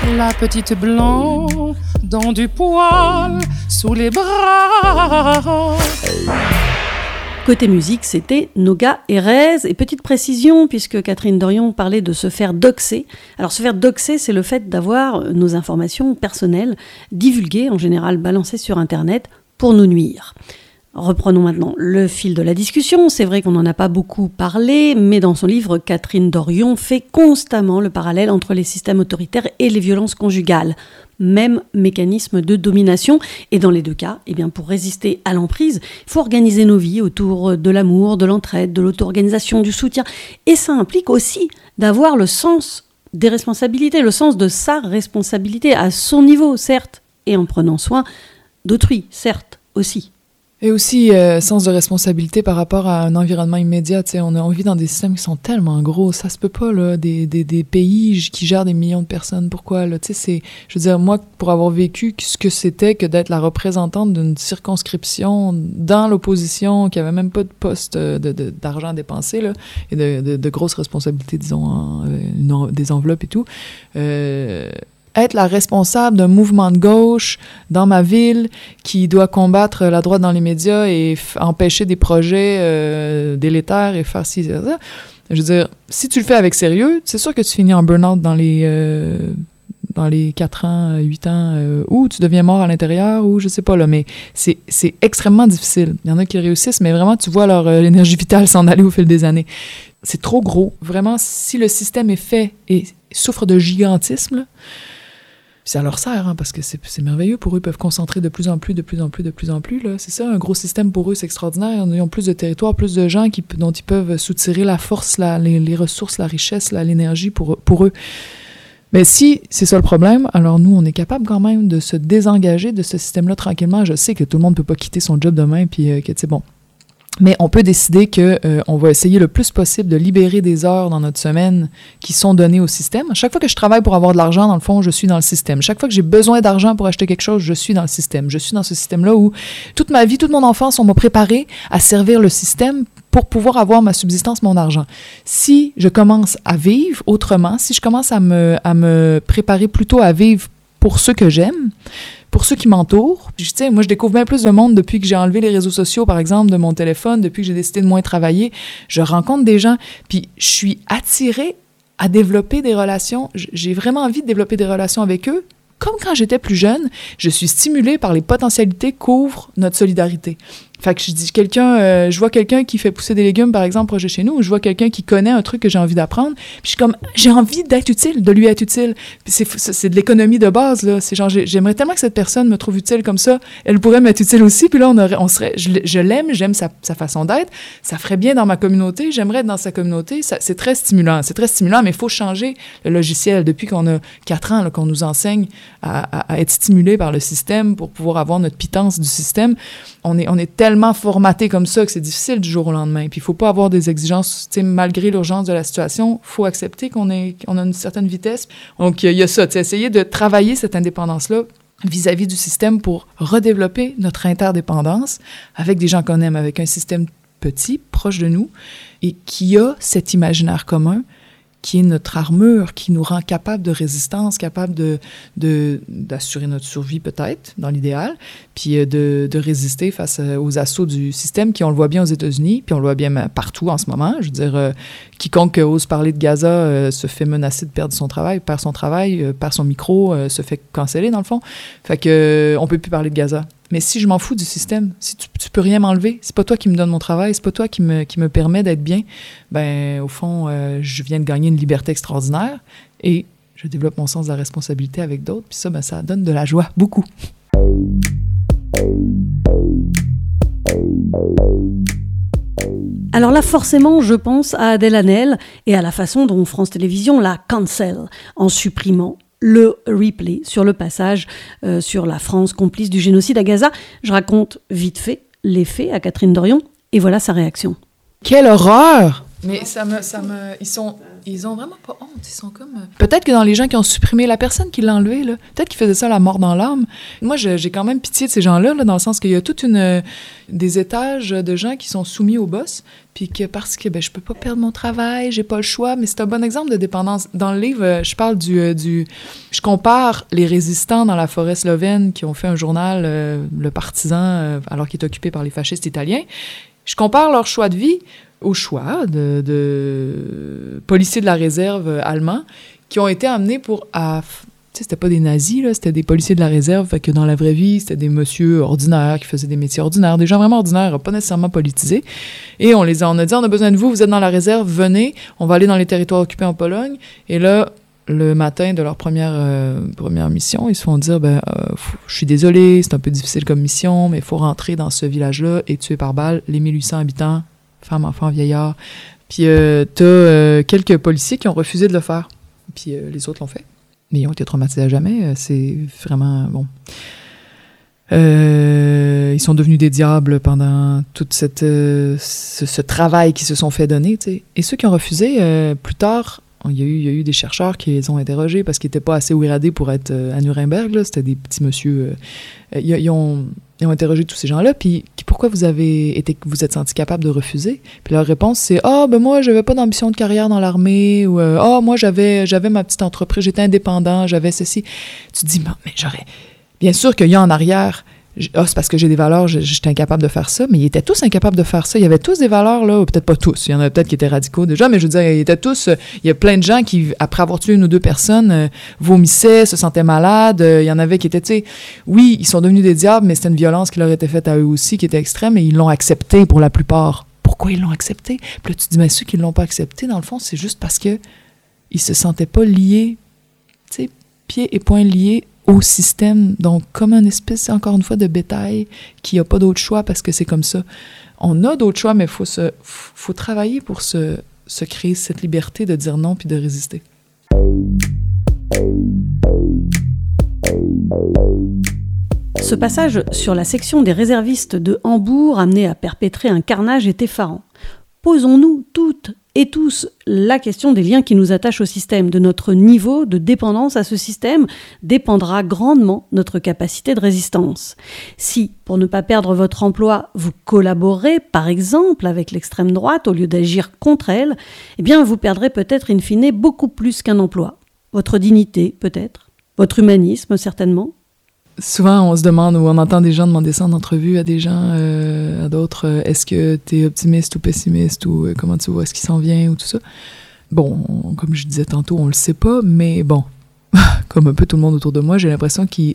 La petite blanc dans du poil sous les bras. Côté musique, c'était Noga Erez. Et petite précision, puisque Catherine Dorion parlait de se faire doxer. Alors, se faire doxer, c'est le fait d'avoir nos informations personnelles divulguées, en général balancées sur Internet, pour nous nuire. Reprenons maintenant le fil de la discussion. C'est vrai qu'on n'en a pas beaucoup parlé, mais dans son livre, Catherine Dorion fait constamment le parallèle entre les systèmes autoritaires et les violences conjugales. Même mécanisme de domination. Et dans les deux cas, pour résister à l'emprise, il faut organiser nos vies autour de l'amour, de l'entraide, de l'auto-organisation, du soutien. Et ça implique aussi d'avoir le sens des responsabilités, le sens de sa responsabilité à son niveau, certes, et en prenant soin d'autrui, certes, aussi. Et aussi, sens de responsabilité par rapport à un environnement immédiat. On vit dans des systèmes qui sont tellement gros. Ça se peut pas, là, des pays qui gèrent des millions de personnes. Pourquoi, là? Je veux dire, moi, pour avoir vécu ce que c'était que d'être la représentante d'une circonscription dans l'opposition, qui avait même pas de poste d'argent à dépenser, là, et de grosses responsabilités, disons, des enveloppes et tout, être la responsable d'un mouvement de gauche dans ma ville qui doit combattre la droite dans les médias et empêcher des projets délétères et faire ci, ça. Je veux dire, si tu le fais avec sérieux, c'est sûr que tu finis en burn-out dans les 4 ans, 8 ans, ou tu deviens mort à l'intérieur, ou je sais pas, là, mais c'est extrêmement difficile. Il y en a qui réussissent, mais vraiment, tu vois leur énergie vitale s'en aller au fil des années. C'est trop gros. Vraiment, si le système est fait et souffre de gigantisme, là, puis ça leur sert, parce que c'est merveilleux pour eux, ils peuvent concentrer de plus en plus, là. C'est ça, un gros système pour eux, c'est extraordinaire. Ils ont plus de territoire, plus de gens dont ils peuvent soutirer la force, les ressources, la richesse, l'énergie pour eux. Mais si c'est ça le problème, alors nous, on est capable quand même de se désengager de ce système-là tranquillement. Je sais que tout le monde ne peut pas quitter son job demain, puis que, tu sais, bon. Mais on peut décider qu'on va essayer le plus possible de libérer des heures dans notre semaine qui sont données au système. Chaque fois que je travaille pour avoir de l'argent, dans le fond, je suis dans le système. Chaque fois que j'ai besoin d'argent pour acheter quelque chose, je suis dans le système. Je suis dans ce système-là où toute ma vie, toute mon enfance, on m'a préparé à servir le système pour pouvoir avoir ma subsistance, mon argent. Si je commence à vivre autrement, si je commence à me préparer plutôt à vivre pour ceux que j'aime, pour ceux qui m'entourent. Tu sais, moi, je découvre bien plus de monde depuis que j'ai enlevé les réseaux sociaux, par exemple, de mon téléphone, depuis que j'ai décidé de moins travailler. Je rencontre des gens, puis je suis attirée à développer des relations. J'ai vraiment envie de développer des relations avec eux. Comme quand j'étais plus jeune, je suis stimulée par les potentialités qu'ouvre notre solidarité. Fait que je vois quelqu'un qui fait pousser des légumes, par exemple, proche de chez nous, ou je vois quelqu'un qui connaît un truc que j'ai envie d'apprendre, puis je suis comme, j'ai envie d'être utile, de lui être utile. Puis c'est de l'économie de base, là. C'est genre, j'aimerais tellement que cette personne me trouve utile comme ça, elle pourrait m'être utile aussi, puis là, on serait, je l'aime, j'aime sa façon d'être, ça ferait bien dans ma communauté, j'aimerais être dans sa communauté, c'est très stimulant, mais il faut changer le logiciel. Depuis qu'on a 4 ans, là, qu'on nous enseigne à être stimulé par le système pour pouvoir avoir notre pitance du système, on est tellement formaté comme ça que c'est difficile du jour au lendemain. Puis il faut pas avoir des exigences, tu sais, malgré l'urgence de la situation, faut accepter qu'on a une certaine vitesse. Donc il y a ça, tu sais, essayer de travailler cette indépendance-là vis-à-vis du système pour redévelopper notre interdépendance avec des gens qu'on aime, avec un système petit, proche de nous, et qui a cet imaginaire commun qui est notre armure, qui nous rend capable de résistance, capable d'assurer notre survie peut-être, dans l'idéal, puis de résister face aux assauts du système, qui on le voit bien aux États-Unis, puis on le voit bien partout en ce moment. Je veux dire, quiconque ose parler de Gaza se fait menacer de perdre son travail, perd son micro, se fait canceller dans le fond. Fait que on peut plus parler de Gaza. Mais si je m'en fous du système, si tu peux rien m'enlever, c'est pas toi qui me donne mon travail, c'est pas toi qui me permet d'être bien, ben au fond, je viens de gagner une liberté extraordinaire et je développe mon sens de la responsabilité avec d'autres, puis ça, ben ça donne de la joie, beaucoup. Alors là, forcément, je pense à Adèle Haenel et à la façon dont France Télévisions la cancel en supprimant le replay sur le passage sur la France complice du génocide à Gaza. Je raconte vite fait les faits à Catherine Dorion et voilà sa réaction. Quelle horreur! Mais ils sont ils ont vraiment pas honte. Ils sont comme... Peut-être que dans les gens qui ont supprimé la personne qui l'a enlevé, là, peut-être qu'ils faisaient ça la mort dans l'âme. Moi, j'ai quand même pitié de ces gens-là, là, dans le sens qu'il y a toute des étages de gens qui sont soumis au boss, puis que parce que je peux pas perdre mon travail, j'ai pas le choix, mais c'est un bon exemple de dépendance. Dans le livre, je parle je compare les résistants dans la forêt slovène qui ont fait un journal, Le Partisan, alors qu'il est occupé par les fascistes italiens. Je compare leur choix de vie au choix de policiers de la réserve allemands qui ont été amenés pour... c'était pas des nazis, là, c'était des policiers de la réserve, fait que dans la vraie vie, c'était des messieurs ordinaires qui faisaient des métiers ordinaires, des gens vraiment ordinaires, pas nécessairement politisés. Et on a dit, on a besoin de vous, vous êtes dans la réserve, venez, on va aller dans les territoires occupés en Pologne. Et là, le matin de leur première mission, ils se font dire, je suis désolé, c'est un peu difficile comme mission, mais il faut rentrer dans ce village-là et tuer par balle les 1800 habitants, femmes, enfants, vieillards. Puis t'as quelques policiers qui ont refusé de le faire. Puis les autres l'ont fait. Mais ils ont été traumatisés à jamais. C'est vraiment... bon. Ils sont devenus des diables pendant tout ce travail qu'ils se sont fait donner, tu sais. Et ceux qui ont refusé, plus tard, il y a eu des chercheurs qui les ont interrogés parce qu'ils n'étaient pas assez ouiradés pour être à Nuremberg, là. C'était des petits monsieur... Ils ont interrogé tous ces gens-là, puis pourquoi vous êtes sentis capable de refuser? Puis leur réponse, c'est « moi, j'avais pas d'ambition de carrière dans l'armée » ou « moi, j'avais ma petite entreprise, j'étais indépendant, j'avais ceci. » Tu te dis « mais j'aurais... » Bien sûr qu'il y a en arrière... c'est parce que j'ai des valeurs, j'étais incapable de faire ça, mais ils étaient tous incapables de faire ça. Il y avait tous des valeurs, là, ou peut-être pas tous. Il y en a peut-être qui étaient radicaux déjà, mais je veux dire, ils étaient tous... il y a plein de gens qui, après avoir tué une ou deux personnes, vomissaient, se sentaient malades. Il y en avait qui étaient, tu sais... Oui, ils sont devenus des diables, mais c'était une violence qui leur était faite à eux aussi, qui était extrême, et ils l'ont accepté pour la plupart. Pourquoi ils l'ont accepté? Puis là, tu te dis, mais ceux qui ne l'ont pas accepté, dans le fond, c'est juste parce que ils se sentaient pas liés, tu sais, pieds et poings liés au système, donc comme une espèce, encore une fois, de bétail qui n'a pas d'autre choix parce que c'est comme ça. On a d'autres choix, mais il faut travailler pour se créer cette liberté de dire non puis de résister. Ce passage sur la section des réservistes de Hambourg amené à perpétrer un carnage est effarant. Posons-nous toutes et tous la question des liens qui nous attachent au système. De notre niveau de dépendance à ce système dépendra grandement notre capacité de résistance. Si, pour ne pas perdre votre emploi, vous collaborez, par exemple, avec l'extrême droite au lieu d'agir contre elle, eh bien vous perdrez peut-être in fine beaucoup plus qu'un emploi. Votre dignité, peut-être. Votre humanisme, certainement. Souvent, on se demande, ou on entend des gens demander ça en entrevue à des gens, à d'autres, est-ce que tu es optimiste ou pessimiste, ou comment tu vois ce qui s'en vient, ou tout ça. Bon, comme je disais tantôt, on le sait pas, mais bon, comme un peu tout le monde autour de moi, j'ai l'impression